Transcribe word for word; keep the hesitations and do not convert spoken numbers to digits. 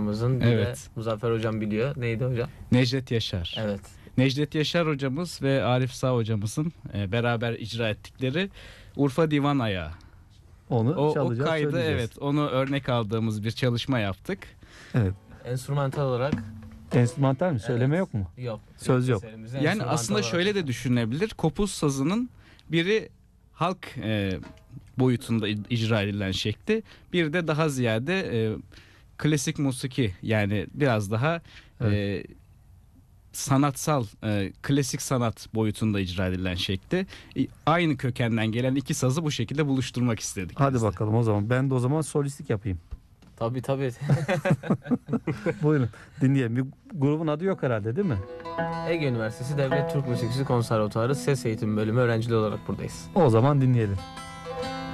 hocamızın, bir Evet. de Muzaffer hocam biliyor. Neydi hocam? Necdet Yaşar. Evet. Necdet Yaşar hocamız ve Arif Sağ hocamızın e, beraber icra ettikleri Urfa Divan Ayağı. Onu O, o çalacağız, kaydı, söyleyeceğiz. evet, onu örnek aldığımız bir çalışma yaptık. Evet. Enstrümantal olarak Enstrümantal mi? Söyleme Evet. yok mu? yok. Söz yok. Eserimizi Yani enstrümantal aslında olarak şöyle de düşünülebilir. Kopuz sazının biri halk e, boyutunda i- icra edilen şekli, bir de daha ziyade e, klasik musiki, yani biraz daha e, sanatsal, e, klasik sanat boyutunda icra edilen şekli. E, aynı kökenden gelen iki sazı bu şekilde buluşturmak istedik. Hadi biz de. bakalım o zaman. Ben de o zaman solistlik yapayım. Tabii tabii. Buyurun dinleyelim. Bir grubun adı yok herhalde, değil mi? Ege Üniversitesi Devlet Türk Müziği Konservatuarı Ses Eğitimi Bölümü öğrenciliği olarak buradayız. O zaman dinleyelim.